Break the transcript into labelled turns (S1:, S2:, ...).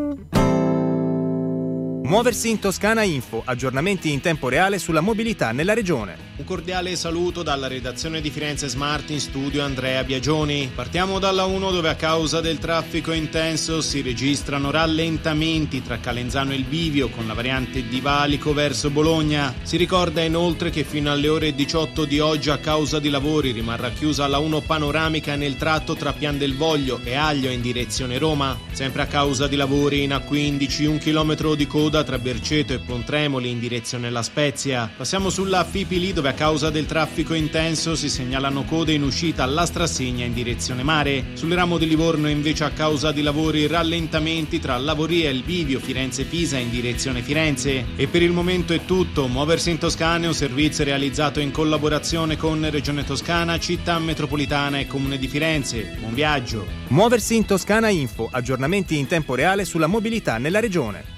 S1: Muoversi in Toscana Info, aggiornamenti in tempo reale sulla mobilità nella regione.
S2: Un cordiale saluto dalla redazione di Firenze Smart, in studio Andrea Biagioni. Partiamo dalla 1, dove a causa del traffico intenso si registrano rallentamenti tra Calenzano e il Bivio con la variante di Valico verso Bologna. Si ricorda inoltre che fino alle ore 18 di oggi a causa di lavori rimarrà chiusa la 1 panoramica nel tratto tra Pian del Voglio e Aglio in direzione Roma. Sempre a causa di lavori in A15 1 chilometro di coda tra Berceto e Pontremoli in direzione La Spezia. Passiamo sulla Fipili, dove a causa del traffico intenso si segnalano code in uscita alla Strassegna in direzione mare. Sul ramo di Livorno invece a causa di lavori rallentamenti tra Lavoria e il Bivio Firenze-Pisa in direzione Firenze. E per il momento è tutto. Muoversi in Toscana è un servizio realizzato in collaborazione con Regione Toscana, Città Metropolitana e Comune di Firenze. Buon viaggio!
S1: Muoversi in Toscana Info, aggiornamenti in tempo reale sulla mobilità nella regione.